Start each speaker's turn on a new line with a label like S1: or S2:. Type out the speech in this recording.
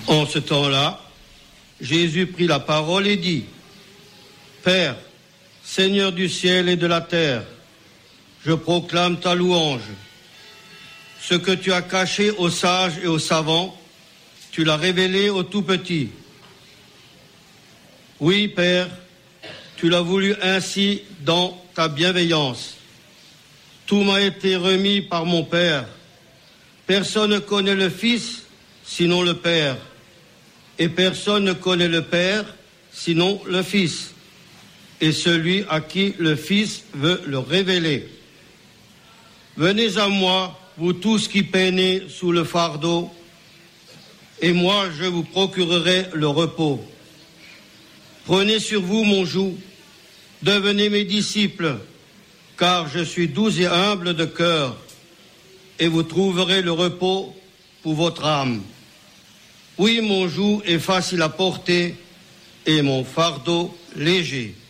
S1: En ce temps-là, Jésus prit la parole et dit, « Père, Seigneur du ciel et de la terre, je proclame ta louange. Ce que tu as caché aux sages et aux savants, tu l'as révélé aux tout-petits. Oui, Père, tu l'as voulu ainsi dans ta bienveillance. Tout m'a été remis par mon Père. Personne ne connaît le Fils sinon le Père. Et personne ne connaît le Père sinon le Fils. Et celui à qui le Fils veut le révéler. Venez à moi, vous tous qui peinez sous le fardeau, et moi je vous procurerai le repos. Prenez sur vous mon joug, devenez mes disciples, car je suis doux et humble de cœur, et vous trouverez le repos pour votre âme. Oui, mon joug est facile à porter, et mon fardeau léger.